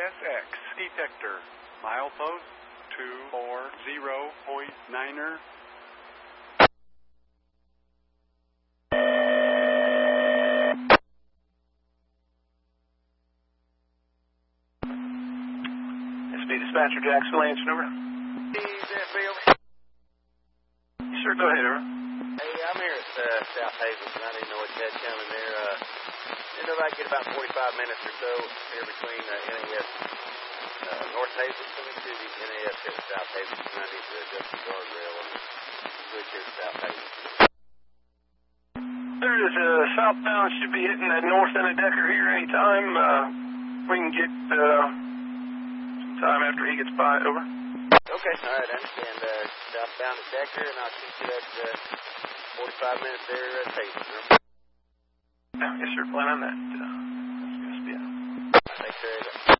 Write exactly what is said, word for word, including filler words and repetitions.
S X detector. Milepost two four zero point niner. S B Dispatcher Jacksonville, answer over. Hey, there, Bill. Sure, go ahead, over. Hey, I'm here at uh, South Hazleton. I didn't know what you had coming there. Uh, didn't know if I could get about forty-five minutes or so here between uh, N A S uh, North Hazleton to the N A S here at South Hazleton. I need to adjust the guardrail and switch here to South Hazleton. There is a uh, southbound, should be hitting that north end of Decker here anytime. Uh, we can get uh, some time after he gets by, over. Okay, all right, I understand. Uh, southbound to Decker, and I'll keep you at uh, forty-five minutes there at Hazleton. Yes, sir, plan on that. Uh, that's going to be it. Thanks, sir.